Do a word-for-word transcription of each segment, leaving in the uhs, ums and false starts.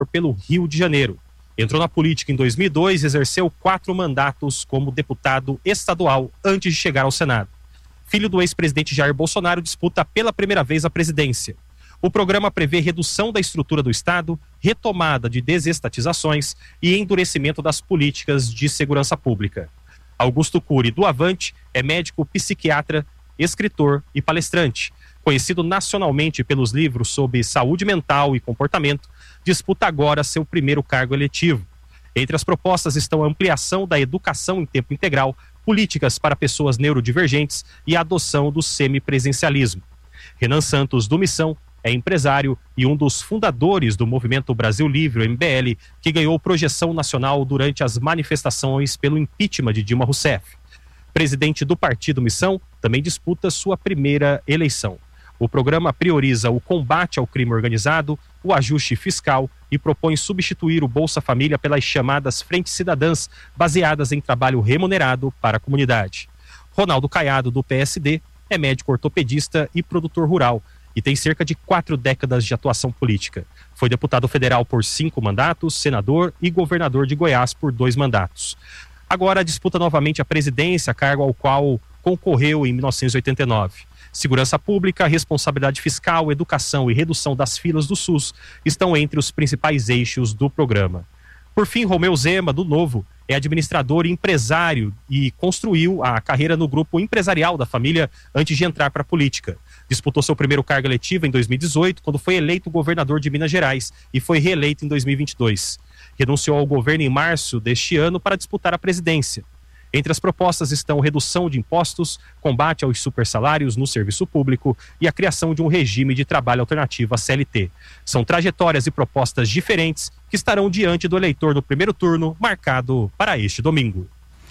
pelo Rio de Janeiro. Entrou na política em dois mil e dois e exerceu quatro mandatos como deputado estadual antes de chegar ao Senado. Filho do ex-presidente Jair Bolsonaro, disputa pela primeira vez a presidência. O programa prevê redução da estrutura do Estado, retomada de desestatizações e endurecimento das políticas de segurança pública. Augusto Cury, do Avante, é médico psiquiatra, escritor e palestrante. Conhecido nacionalmente pelos livros sobre saúde mental e comportamento, disputa agora seu primeiro cargo eletivo. Entre as propostas estão a ampliação da educação em tempo integral, políticas para pessoas neurodivergentes e a adoção do semipresencialismo. Renan Santos, do Missão, é empresário e um dos fundadores do Movimento Brasil Livre, o M B L, que ganhou projeção nacional durante as manifestações pelo impeachment de Dilma Rousseff. Presidente do Partido Missão, também disputa sua primeira eleição. O programa prioriza o combate ao crime organizado, o ajuste fiscal e propõe substituir o Bolsa Família pelas chamadas Frentes Cidadãs, baseadas em trabalho remunerado para a comunidade. Ronaldo Caiado, do P S D, é médico ortopedista e produtor rural e tem cerca de quatro décadas de atuação política. Foi deputado federal por cinco mandatos, senador e governador de Goiás por dois mandatos. Agora disputa novamente a presidência, cargo ao qual concorreu em mil novecentos e oitenta e nove. Segurança pública, responsabilidade fiscal, educação e redução das filas do SUS estão entre os principais eixos do programa. Por fim, Romeu Zema, do Novo, é administrador e empresário e construiu a carreira no grupo empresarial da família antes de entrar para a política. Disputou seu primeiro cargo eletivo em dois mil e dezoito, quando foi eleito governador de Minas Gerais, e foi reeleito em dois mil e vinte e dois. Renunciou ao governo em março deste ano para disputar a presidência. Entre as propostas estão redução de impostos, combate aos supersalários no serviço público e a criação de um regime de trabalho alternativo à C L T. São trajetórias e propostas diferentes que estarão diante do eleitor no primeiro turno, marcado para este domingo.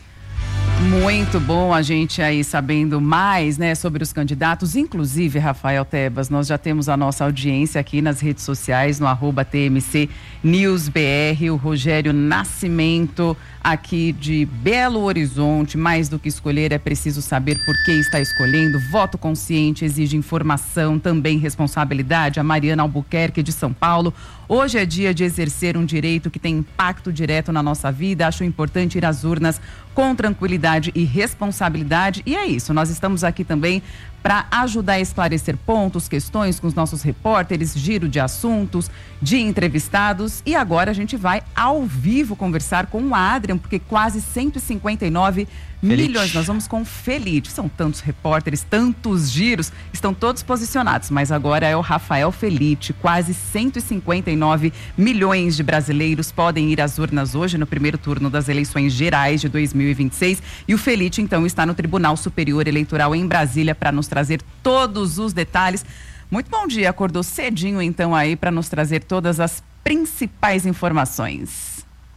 Muito bom a gente aí sabendo mais, né, sobre os candidatos, inclusive, Rafael Tebas, nós já temos a nossa audiência aqui nas redes sociais, no arroba T M C News B R, o Rogério Nascimento, aqui de Belo Horizonte. Mais do que escolher, é preciso saber por que está escolhendo. Voto consciente exige informação, também responsabilidade. A Mariana Albuquerque, de São Paulo. Hoje é dia de exercer um direito que tem impacto direto na nossa vida. Acho importante ir às urnas com tranquilidade e responsabilidade. E é isso, nós estamos aqui também para ajudar a esclarecer pontos, questões com os nossos repórteres, giro de assuntos, de entrevistados. E agora a gente vai ao vivo conversar com o Adrian, porque quase cento e cinquenta e nove milhões. Nós vamos com o Felite. São tantos repórteres, tantos giros, estão todos posicionados. Mas agora é o Rafael Felite. Quase cento e cinquenta e nove milhões de brasileiros podem ir às urnas hoje no primeiro turno das eleições gerais de dois mil e vinte e seis. E o Felite, então, está no Tribunal Superior Eleitoral em Brasília para nos trazer todos os detalhes. Muito bom dia, acordou cedinho então aí para nos trazer todas as principais informações.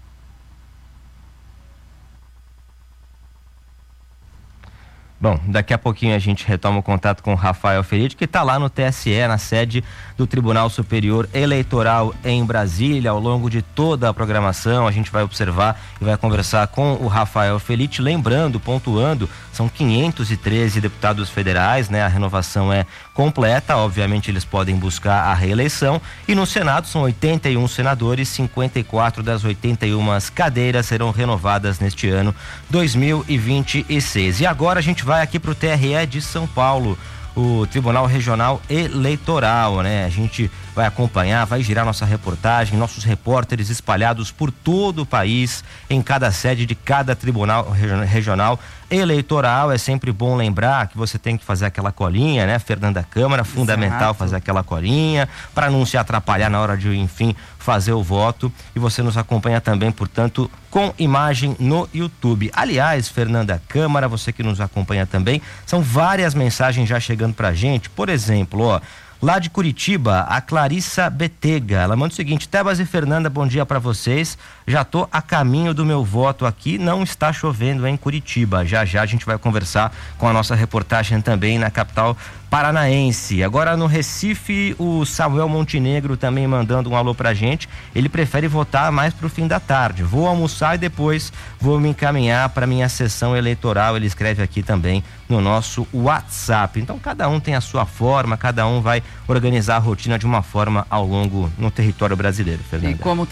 Bom, daqui a pouquinho a gente retoma o contato com o Rafael Felite, que está lá no T S E, na sede do Tribunal Superior Eleitoral em Brasília. Ao longo de toda a programação, a gente vai observar e vai conversar com o Rafael Felite. Lembrando, pontuando, são quinhentos e treze deputados federais, né? A renovação é completa, obviamente eles podem buscar a reeleição. E no Senado são oitenta e um senadores, cinquenta e quatro das oitenta e uma cadeiras serão renovadas neste ano dois mil e vinte e seis. E agora a gente vai aqui para o T R E de São Paulo, o Tribunal Regional Eleitoral, né? A gente vai acompanhar, vai girar nossa reportagem, nossos repórteres espalhados por todo o país, em cada sede de cada Tribunal Regional Eleitoral. É sempre bom lembrar que você tem que fazer aquela colinha, né, Fernanda Câmara? Fundamental. Exato. Fazer aquela colinha para não se atrapalhar na hora de, enfim, fazer o voto. E você nos acompanha também, portanto, com imagem no YouTube. Aliás, Fernanda Câmara, você que nos acompanha também, são várias mensagens já chegando pra gente. Por exemplo, ó, lá de Curitiba, a Clarissa Betega, ela manda o seguinte: Tebas e Fernanda, bom dia para vocês, já tô a caminho do meu voto aqui, não está chovendo em Curitiba. Já já a gente vai conversar com a nossa reportagem também na capital paranaense. Agora no Recife, o Samuel Montenegro também mandando um alô pra gente. Ele prefere votar mais pro fim da tarde. Vou almoçar e depois vou me encaminhar para minha sessão eleitoral. Ele escreve aqui também no nosso WhatsApp. Então cada um tem a sua forma, cada um vai organizar a rotina de uma forma ao longo no território brasileiro, Fernanda. E como